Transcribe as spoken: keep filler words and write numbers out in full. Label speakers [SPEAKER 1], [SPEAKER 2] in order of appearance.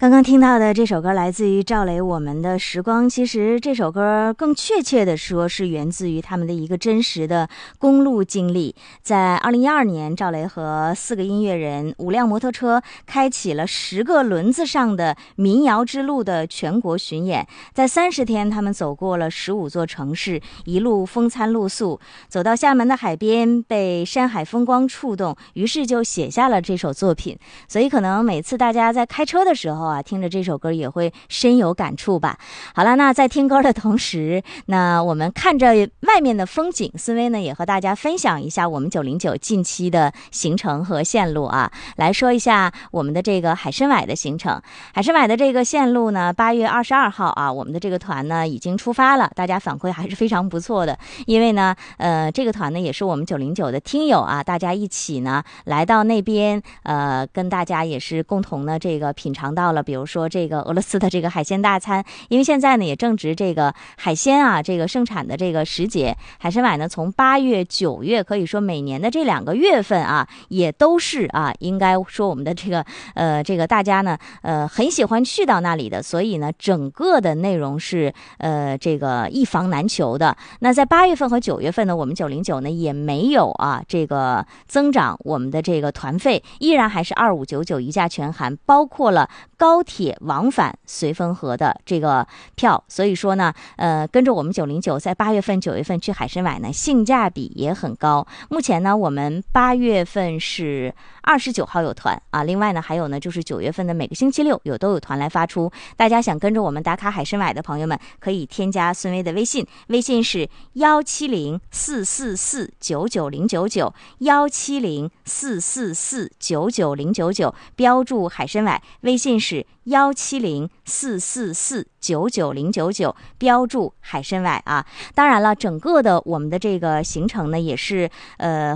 [SPEAKER 1] 刚刚听到的这首歌来自于赵雷《我们的时光》，其实这首歌更确切的说是源自于他们的一个真实的公路经历。在二零一二年，赵雷和四个音乐人、五辆摩托车开启了十个轮子上的民谣之路的全国巡演。在三十天，他们走过了十五座城市，一路风餐露宿，走到厦门的海边，被山海风光触动，于是就写下了这首作品。所以可能每次大家在开车的时候啊，听着这首歌也会深有感触吧。好了，那在听歌的同时，那我们看着外面的风景，思薇呢也和大家分享一下我们九零九近期的行程和线路啊。来说一下我们的这个海参崴的行程。海参崴的这个线路呢，八月二十二号啊，我们的这个团呢已经出发了，大家反馈还是非常不错的。因为呢，呃，这个团呢也是我们九零九的听友啊，大家一起呢来到那边，呃，跟大家也是共同的这个品尝到了。比如说这个俄罗斯的这个海鲜大餐，因为现在呢也正值这个海鲜啊这个生产的这个时节，海参崴呢从八月九月可以说每年的这两个月份啊也都是啊应该说我们的这个呃这个大家呢呃很喜欢去到那里的，所以呢整个的内容是呃这个一房难求的。那在八月份和九月份呢，我们九零九呢也没有啊这个增长我们的这个团费，依然还是二五九九一价全含，包括了高铁往返绥芬河的这个票。所以说呢呃跟着我们九零九在八月份九月份去海参崴呢性价比也很高。目前呢我们八月份是二十九号有团啊，另外呢还有呢就是九月份的每个星期六有都有团来发出。大家想跟着我们打卡海参崴的朋友们，可以添加孙薇的微信，微信是幺七零四四四九九零九九幺七零四四四九九零九九，标注海参崴，微信是幺七零四四四九九零九九，标注海参崴啊。当然了，整个的我们的这个行程呢也是呃